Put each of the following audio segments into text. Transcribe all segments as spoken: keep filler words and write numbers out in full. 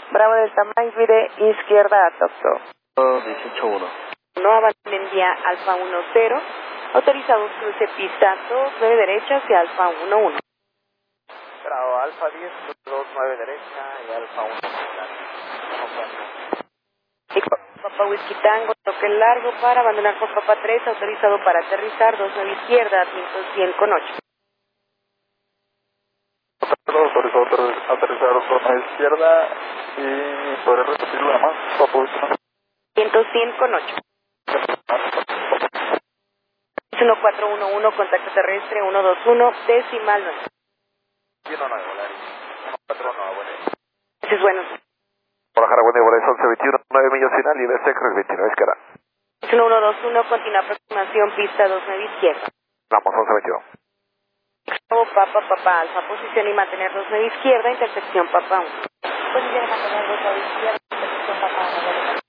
Bravo Delta Mike, vire izquierda a Topto. dieciocho uno. No abandonen vía Alfa uno cero. Autorizado cruce pista dos nueve derecha hacia Alfa uno uno. Bravo, Alfa diez, dos nueve derecha y Alfa uno. Papa Whisky Tango, toque largo para abandonar por Papa tres, autorizado para aterrizar dos nueve izquierda, viento cien con ocho. Autorizado a aterrizar dos nueve izquierda y podré repetirlo además, Papa Whisky. Viento cien con ocho. uno cuatro uno uno, contacto terrestre uno dos uno, decimal nueve. uno nueve, Volaris. uno cuatro uno, Volaris. Ese es bueno. Por Jaraguane, Volaris once veintiuno, nueve millas final y B C X veintinueve izquierda. uno uno dos uno, continúa aproximación, pista dos nueve izquierda. Vamos, once veintiuno. Papa, Papa Alfa, posición y mantener dos nueve izquierda, intersección Papa uno. Posición y mantener dos nueve izquierda, intersección Papa uno.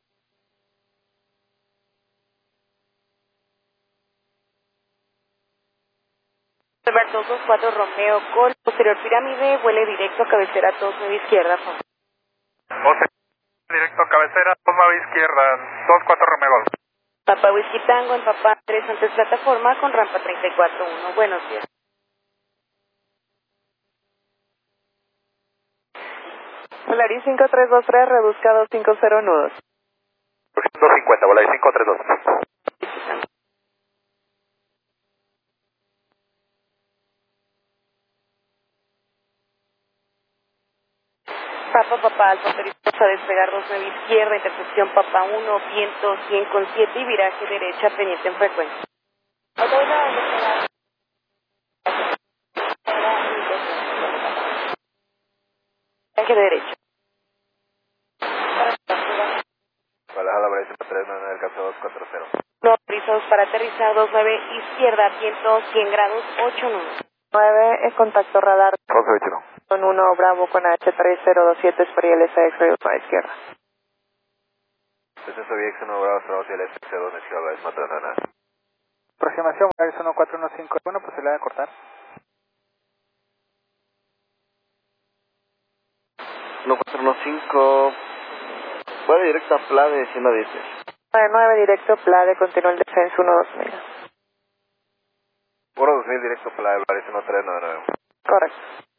dos dos cuatro Romeo, Col, posterior pirámide, vuele directo a cabecera dos nueve izquierda. once, directo a cabecera, dos nueve izquierda, dos cuatro Romeo Golf. Papa Whisky Tango en Papa tres antes plataforma con rampa treinta y cuatro uno. Buenos días. Volaris cinco tres dos tres, reduzca doscientos cincuenta nudos. doscientos cincuenta, Volaris cinco tres dos. Papa, Papa Alfa, autorizado a despegar dos nueve izquierda, intersección Papa uno, viento cien con siete y viraje derecha pendiente en frecuencia. Autorizado a despegar. Viraje derecha. Guadalajara, Volaris tres nueve, alcanzó dos cuatro cero. No, autorizados para aterrizar dos nueve izquierda, viento cien grados, ocho nudos. nueve, en contacto radar. once veintiuno. Con uno Bravo con H tres cero dos siete, Sporiel S X, radio para izquierda. Descenso V X uno Bravo, Bravo, L S C dos, izquierda, es Matrana. Aproximación, Volaris uno cuatro uno cinco, ¿alguna posibilidad de cortar? uno cuatro uno cinco. Vuelve directo a Plade, siendo dices. nueve nueve, directo Plade, continúa el descenso uno dos mil. uno dos mil, directo para la Volaris uno tres nueve nueve. Correcto.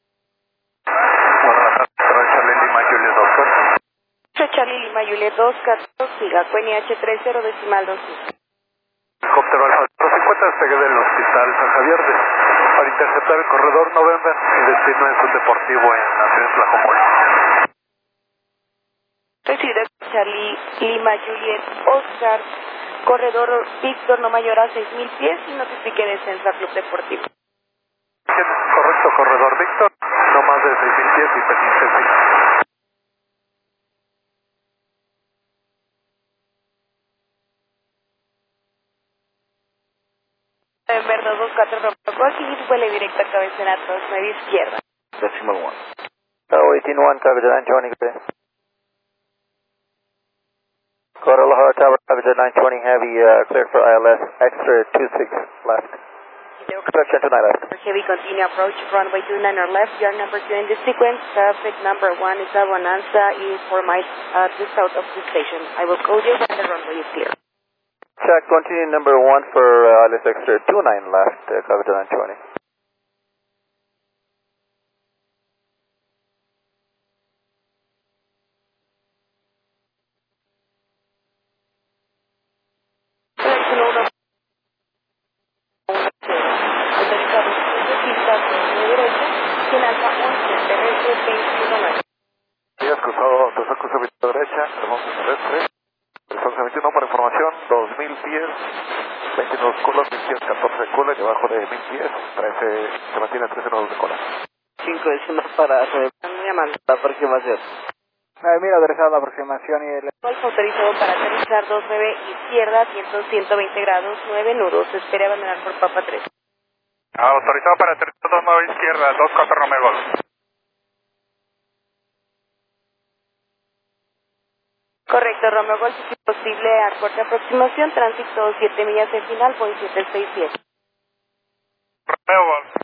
Charlie Lima, Juliet dos. Charlie Lima, Juliet dos, catorce, siga, Cueni H tres cero, decimal dos. Helicóptero Alfa dos cincuenta, despegue del Hospital San Javier de, para interceptar el corredor November y destino en su deportivo en la ciudad de Tlajomulco. Recibe Charlie Lima, Juliet, Oscar, corredor Víctor no mayor a seis mil pies y notifique descenso a Club Deportivo. Correcto, corredor Víctor, no más de seis mil pies y pendiente en Víctor. November dos dos cuatro Romeo Golf y vuele directo a cabecera dos nueve izquierda. Decimal one. Oh, eighteen one, Tabitha nine twenty, good day. Guadalajara Tower, Tabitha nine twenty, heavy, uh, cleared for I L S, extra two six left. Correction to nine left. Heavy continue approach, runway two nine or left, yard number two in the sequence, traffic number one is a Bonanza is four miles uh, to south of the station. I will call you when the runway is clear. Check, continue number one for uh, I L S extra two nine left, uh, Tabitha nine twenty. Días cruzado, tercer cruce vista derecha, hermoso terrestre. once veintiuno para información, dos mil pies, veintinueve colas, mil pies, catorce colas, debajo de mil pies, trece, se mantiene trece nodos de cola. cinco décimas para Muy amable. la aproximación. nueve mil, aderezado la aproximación y el... Golf autorizado para aterrizar dos nueve izquierda, viento ciento veinte grados, nueve nudos. Espere abandonar por Papa tres. Autorizado para aterrizar dos nueve izquierda, dos cuatro Romeo Golf. Correcto, Romeo Golf, si posible a corta aproximación, tránsito siete millas en final, Boeing siete seis siete. Romeo Golf.